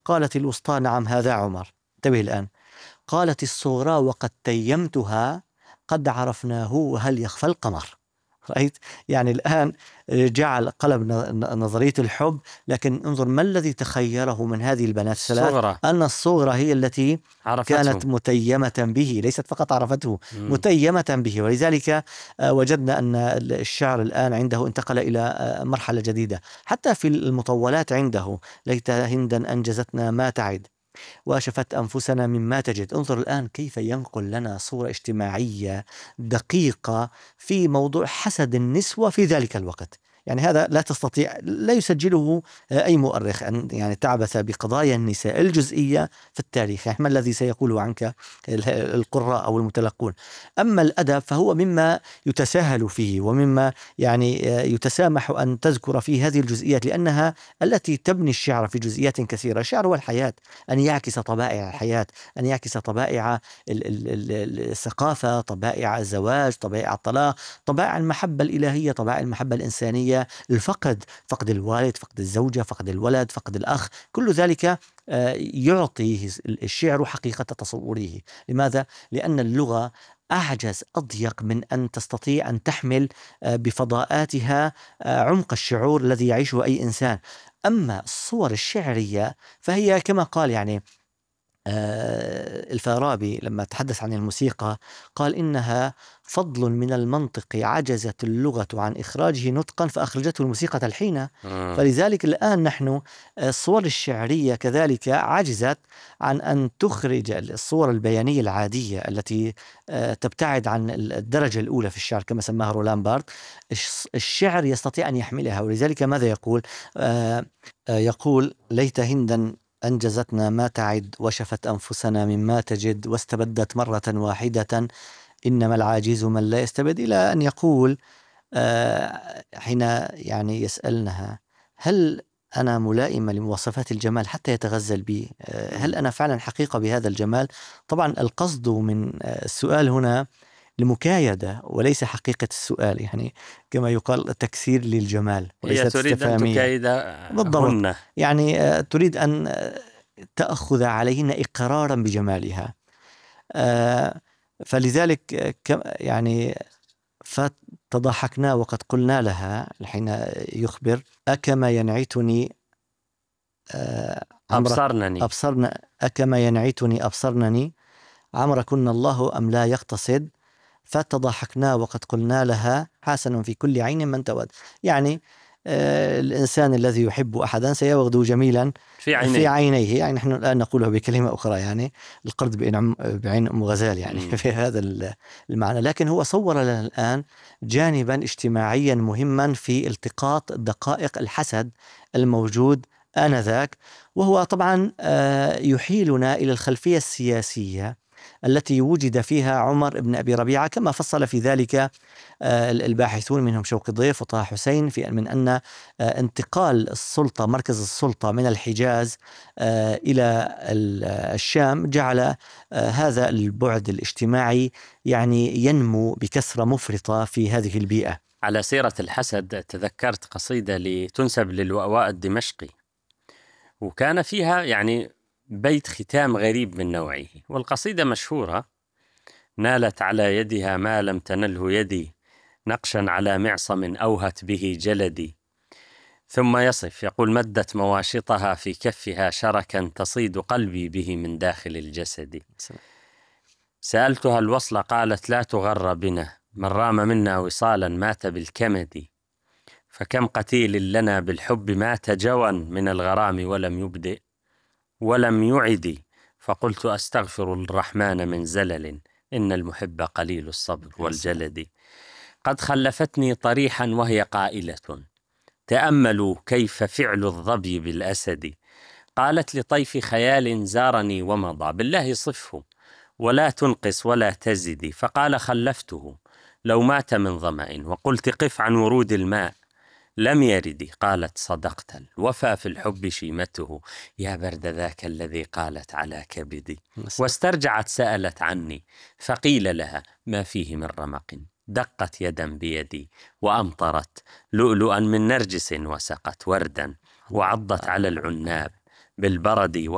قالت الوسطى نعم هذا عمر. انتبه الآن. قالت الصغرى وقد تيمتها قد عرفناه وهل يخفى القمر. رأيت؟ يعني الآن جعل قلب نظرية الحب، لكن انظر ما الذي تخيره من هذه البنات الثلاث، الصغرى أن الصغرى هي التي كانت عرفته. متيمة به، ليست فقط عرفته، متيمة به. ولذلك وجدنا أن الشعر الآن عنده انتقل إلى مرحلة جديدة، حتى في المطولات عنده: ليت هندا أنجزتنا ما تعد واشفت أنفسنا مما تجد. انظر الآن كيف ينقل لنا صورة اجتماعية دقيقة في موضوع حسد النسوة في ذلك الوقت. يعني هذا لا تستطيع، لا يسجله أي مؤرخ أن يعني تعبث بقضايا النساء الجزئية في التاريخ. يعني ما الذي سيقوله عنك القراء أو المتلقون؟ أما الأدب فهو مما يتساهل فيه، ومما يعني يتسامح أن تذكر فيه هذه الجزئيات، لأنها التي تبني الشعر في جزئيات كثيرة. الشعر هو الحياة، أن يعكس طبائع الحياة، أن يعكس طبائع الثقافة، طبائع الزواج، طبائع الطلاق، طبائع المحبة الإلهية، طبائع المحبة الإنسانية، الفقد، فقد الوالد، فقد الزوجة، فقد الولد، فقد الأخ، كل ذلك يعطي الشعر حقيقة تصوره. لماذا؟ لأن اللغة أعجز، أضيق من أن تستطيع أن تحمل بفضاءاتها عمق الشعور الذي يعيشه أي إنسان. أما الصور الشعرية فهي كما قال يعني الفارابي لما تحدث عن الموسيقى، قال إنها فضل من المنطق عجزت اللغة عن إخراجه نطقا فأخرجته الموسيقى تلحينا. فلذلك الآن نحن الصور الشعرية كذلك عجزت عن أن تخرج الصور البيانية العادية التي تبتعد عن الدرجة الأولى في الشعر كما سماها رولان بارت. الشعر يستطيع أن يحملها. ولذلك ماذا يقول؟ يقول: ليت هندا أنجزتنا ما تعد وشفت أنفسنا مما تجد واستبدت مرة واحدة إنما العاجز من لا يستبد. إلى أن يقول حين يعني يسألنها: هل أنا ملائمة لمواصفات الجمال حتى يتغزل بي؟ هل أنا فعلا حقيقة بهذا الجمال؟ طبعا القصد من السؤال هنا لمكايدة وليس حقيقة السؤال، يعني كما يقال تكسير للجمال هي وليست تريد أن استفهامية. تكايد بالضبط. هن. يعني تريد أن تأخذ عليهن إقرارا بجمالها. فلذلك يعني فتضحكنا وقد قلنا لها حين يخبر: أكما ينعتني أبصرنا أكما ينعتني أبصرنني عمركن الله أم لا يقتصد فتضحكنا وقد قلنا لها حسن في كل عين من تود. يعني الإنسان الذي يحب أحدا سيبغض جميلا في عينيه. يعني نحن الآن نقوله بكلمة أخرى، يعني القرد بعين أم غزال، يعني في هذا المعنى. لكن هو صور لنا الآن جانبا اجتماعيا مهما في التقاط دقائق الحسد الموجود آنذاك، وهو طبعا يحيلنا إلى الخلفية السياسية التي وجد فيها عمر بن أبي ربيعة، كما فصل في ذلك الباحثون منهم شوقي ضيف وطه حسين، في من أن انتقال السلطة، مركز السلطة من الحجاز إلى الشام جعل هذا البعد الاجتماعي يعني ينمو بكثرة مفرطة في هذه البيئة. على سيرة الحسد تذكرت قصيدة تنسب للوأواء الدمشقي، وكان فيها يعني بيت ختام غريب من نوعه، والقصيدة مشهورة: نالت على يدها ما لم تنله يدي نقشا على معصم أوهت به جلدي. ثم يصف يقول: مدت مواشطها في كفها شركا تصيد قلبي به من داخل الجسد. سألتها الوصل قالت: لا تغر بنا من رام منا وصالا مات بالكمد. فكم قتيل لنا بالحب مات جوا من الغرام ولم يبدئ ولم يعد. فقلت: أستغفر الرحمن من زلل إن المحب قليل الصبر والجلد. قد خلفتني طريحا وهي قائلة: تأملوا كيف فعل الظبي بالأسد. قالت لطيف خيال زارني ومضى بالله صفه ولا تنقص ولا تزدي. فقال: خلفته لو مات من ظمأ. وقلت: قف عن ورود الماء لم يرد. قالت: صدقت الوفى في الحب شيمته يا برد ذاك الذي قالت على كبدي. واسترجعت سألت عني فقيل لها: ما فيه من رمق. دقت يدا بيدي وأمطرت لؤلؤا من نرجس وسقت وردا وعضت على العناب بالبرد